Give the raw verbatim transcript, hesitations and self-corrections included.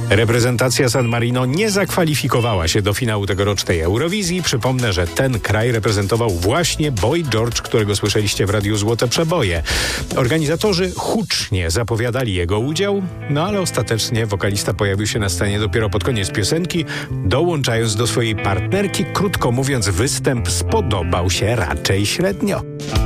Reprezentacja San Marino nie zakwalifikowała się do finału tegorocznej Eurowizji. Przypomnę, że ten kraj reprezentował właśnie Boy George, którego słyszeliście w Radiu Złote Przeboje. Organizatorzy hucznie zapowiadali jego udział, no ale ostatecznie wokalista pojawił się na scenie dopiero pod koniec piosenki, dołączając do swojej partnerki. Krótko mówiąc, występ spodobał się raczej średnio.